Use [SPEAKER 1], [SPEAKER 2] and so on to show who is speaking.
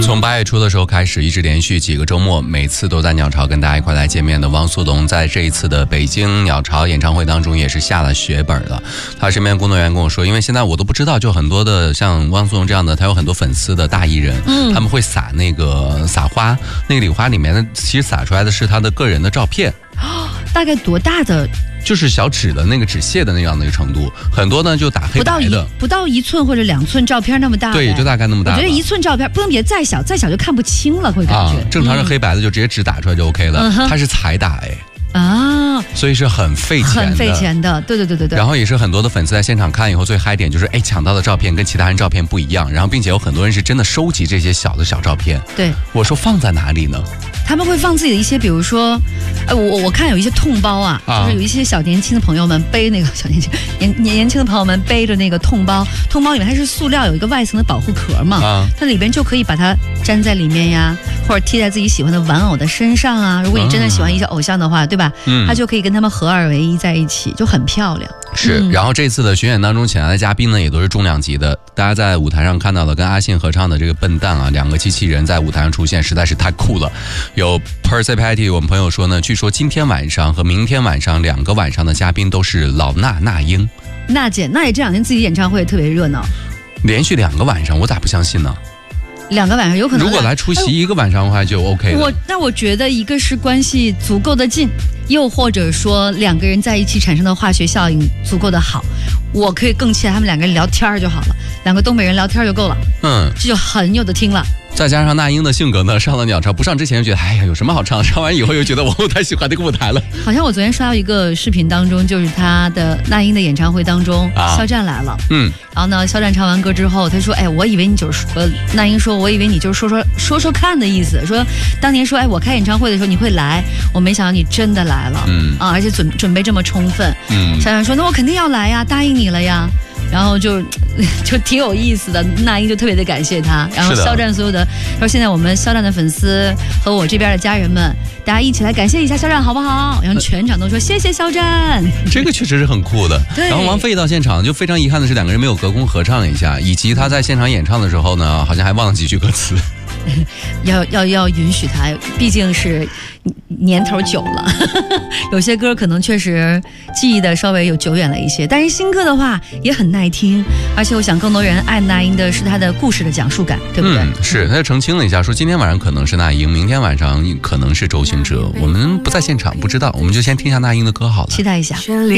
[SPEAKER 1] 从8月初的时候开始，一直连续几个周末，每次都在鸟巢跟大家一块来见面的汪苏泷，在这一次的北京鸟巢演唱会当中也是下了血本了。他身边工作人员跟我说，因为现在我都不知道，就很多的像汪苏泷这样的，他有很多粉丝的大艺人，他们会撒花，那个礼花里面呢，其实撒出来的是他的个人的照片。
[SPEAKER 2] 大概多大的？
[SPEAKER 1] 就是小纸的那个纸屑的那样的一个程度，很多呢就打黑白的，
[SPEAKER 2] 不到1寸或者2寸照片那么大。
[SPEAKER 1] 对，就大概那么大。
[SPEAKER 2] 我觉得1寸照片不能别再小，再小就看不清了，会感觉。
[SPEAKER 1] 正常是黑白的就直接纸打出来就 OK 了，它是彩打所以是很费钱的，
[SPEAKER 2] 对。
[SPEAKER 1] 然后也是很多的粉丝在现场看以后，最嗨点就是抢到的照片跟其他人照片不一样，然后并且有很多人是真的收集这些小照片。对，我说放在哪里呢？
[SPEAKER 2] 他们会放自己的一些，比如说，我看有一些痛包就是有一些年轻的朋友们背那个年轻的朋友们背着那个痛包里面它是塑料，有一个外层的保护壳嘛，它里边就可以把它粘在里面呀，或者贴在自己喜欢的玩偶的身上啊。如果你真的喜欢一些偶像的话，对吧？它就可以跟他们合二为一在一起，就很漂亮。
[SPEAKER 1] 是，然后这次的巡演当中请来的嘉宾呢，也都是重量级的。大家在舞台上看到了跟阿信合唱的这个笨蛋2个机器人在舞台上出现，实在是太酷了。有 Percy Patty 我们朋友说呢，据说今天晚上和明天晚上2个晚上的嘉宾都是老那英。
[SPEAKER 2] 娜姐这2天自己演唱会也特别热闹，
[SPEAKER 1] 连续2个晚上，我咋不相信呢
[SPEAKER 2] ？2个晚上有可能，
[SPEAKER 1] 如果来出席1个晚上的话就 OK 了。
[SPEAKER 2] 我觉得一个是关系足够的近，又或者说2个人在一起产生的化学效应足够的好，我可以更期待他们2个人聊天就好了，2个东北人聊天就够了，这就很有的听了。
[SPEAKER 1] 再加上那英的性格呢，上了鸟巢不上之前就觉得有什么好唱，上完以后又觉得我不太喜欢这个舞台了。
[SPEAKER 2] 好像我昨天刷到一个视频当中，就是他的那英的演唱会当中，肖战来了，然后呢，肖战唱完歌之后，他说，我以为你就是那英说，我以为你就是说看的意思，说当年说，我开演唱会的时候你会来，我没想到你真的来了，而且准备这么充分，肖战说，那我肯定要来呀，答应你了呀。然后就挺有意思的，那英就特别的感谢他，然后肖战所有的，说现在我们肖战的粉丝和我这边的家人们，大家一起来感谢一下肖战好不好？然后全场都说谢谢肖战，
[SPEAKER 1] 这个确实是很酷的。然后王菲到现场就非常遗憾的是2个人没有隔空合唱一下，以及他在现场演唱的时候呢，好像还忘了几句歌词。
[SPEAKER 2] 要允许他，毕竟是年头久了，有些歌可能确实记忆的稍微有久远了一些，但是新歌的话也很耐听，而且我想更多人爱那英的是他的故事的讲述感，对不对？
[SPEAKER 1] 是，他就澄清了一下，说今天晚上可能是那英，明天晚上可能是周兴哲，我们不在现场不知道，我们就先听一下那英的歌好了，
[SPEAKER 2] 期待一下。